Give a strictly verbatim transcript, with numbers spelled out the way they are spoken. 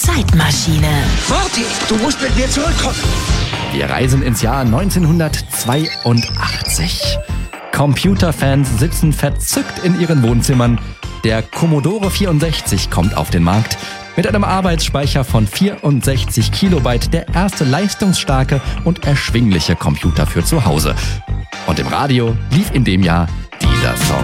Zeitmaschine. Morty, du musst mit mir zurückkommen. Wir reisen ins Jahr neunzehnhundertzweiundachtzig. Computerfans sitzen verzückt in ihren Wohnzimmern. Der Commodore vierundsechzig kommt auf den Markt. Mit einem Arbeitsspeicher von vierundsechzig Kilobyte der erste leistungsstarke und erschwingliche Computer für zu Hause. Und im Radio lief in dem Jahr